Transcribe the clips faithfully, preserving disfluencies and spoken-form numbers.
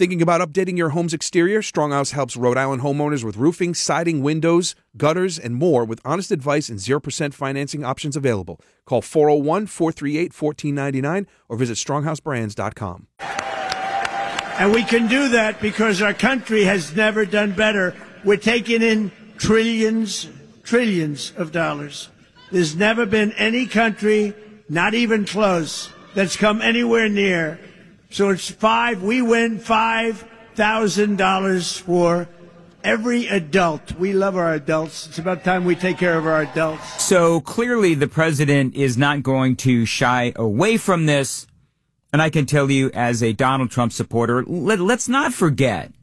Thinking about updating your home's exterior? Stronghouse helps Rhode Island homeowners with roofing, siding, windows, gutters, and more with honest advice and zero percent financing options available. Call four oh one, four three eight, one four nine nine or visit stronghouse brands dot com. And we can do that because our country has never done better. We're taking in trillions, trillions of dollars. There's never been any country, not even close, that's come anywhere near. So it's five, we win five thousand dollars for every adult. We love our adults. It's about time we take care of our adults. So clearly the president is not going to shy away from this. And I can tell you as a Donald Trump supporter, let, let's not forget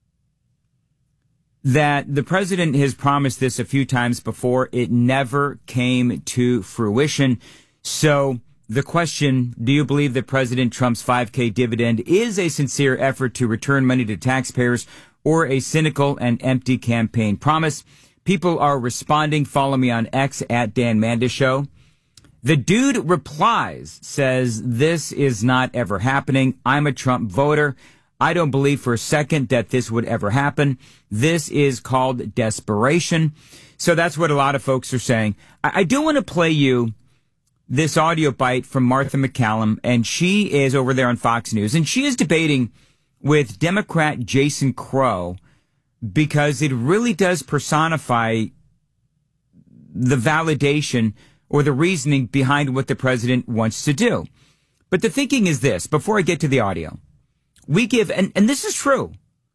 that the president has promised this a few times before. It never came to fruition. So the question, do you believe that President Trump's five K dividend is a sincere effort to return money to taxpayers or a cynical and empty campaign promise? People are responding. Follow me on X at Dan Mandis Show. The dude replies, says, this is not ever happening. I'm a Trump voter. I don't believe for a second that this would ever happen. This is called desperation. So that's what a lot of folks are saying. I, I do want to play you this audio bite from Martha McCallum, and she is over there on Fox News, and she is debating with Democrat Jason Crow because it really does personify the validation or the reasoning behind what the president wants to do. But the thinking is this, before I get to the audio, we give, and, and this is true,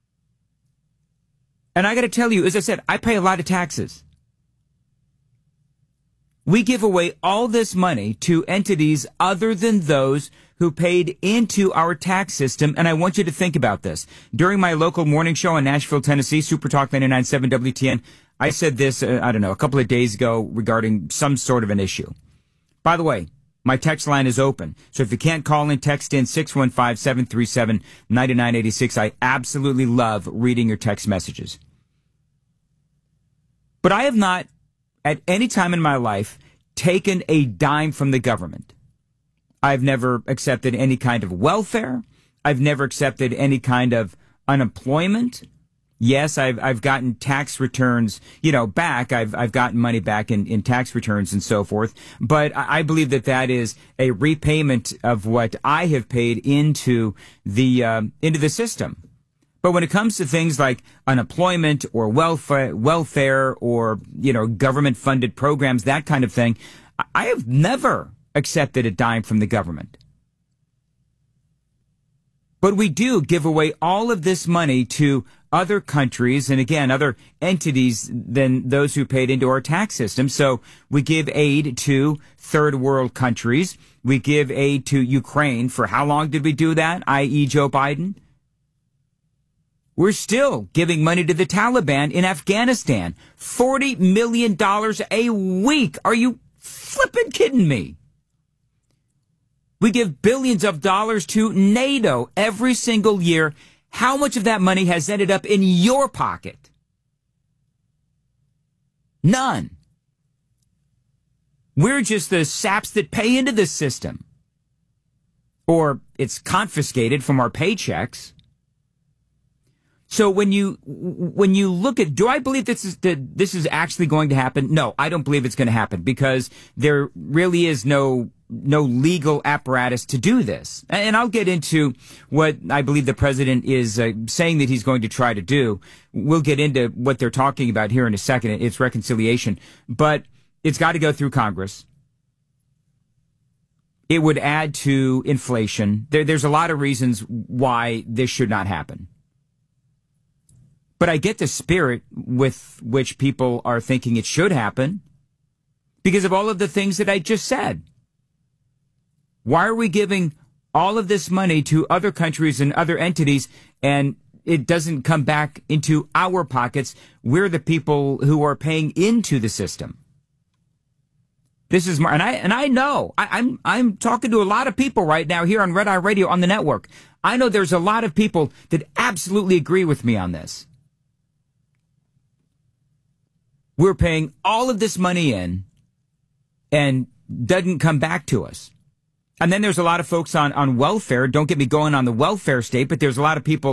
and I got to tell you, as I said, I pay a lot of taxes. We give away all this money to entities other than those who paid into our tax system. And I want you to think about this. During my local morning show in Nashville, Tennessee, Super Talk ninety-nine point seven W T N, I said this, uh, I don't know, a couple of days ago regarding some sort of an issue. By the way, my text line is open. So if you can't call in, text in six one five, seven three seven, nine nine eight six. I absolutely love reading your text messages. But I have not, at any time in my life, taken a dime from the government. I've never accepted any kind of welfare. I've never accepted any kind of unemployment. Yes, I've I've gotten tax returns, you know, back. I've I've gotten money back in, in tax returns and so forth. But I believe that that is a repayment of what I have paid into the uh, into the system. But when it comes to things like unemployment or welfare, welfare or, you know, government funded programs, that kind of thing, I have never accepted a dime from the government. But we do give away all of this money to other countries and, again, other entities than those who paid into our tax system. So we give aid to third world countries. We give aid to Ukraine. For how long did we do that, that is. Joe Biden? We're still giving money to the Taliban in Afghanistan. forty million dollars a week. Are you flipping kidding me? We give billions of dollars to NATO every single year. How much of that money has ended up in your pocket? None. We're just the saps that pay into the system. Or it's confiscated from our paychecks. So when you when you look at, do I believe this is that this is actually going to happen? No, I don't believe it's going to happen because there really is no no legal apparatus to do this. And I'll get into what I believe the president is uh, saying that he's going to try to do. We'll get into what they're talking about here in a second. It's reconciliation, but it's got to go through Congress. It would add to inflation. There, there's a lot of reasons why this should not happen. But I get the spirit with which people are thinking it should happen because of all of the things that I just said. Why are we giving all of this money to other countries and other entities and it doesn't come back into our pockets? We're the people who are paying into the system. This is more, and I and I know I, I'm I'm talking to a lot of people right now here on Red Eye Radio on the network. I know there's a lot of people that absolutely agree with me on this. We're paying all of this money in and doesn't come back to us. And then there's a lot of folks on, on welfare. Don't get me going on the welfare state, but there's a lot of people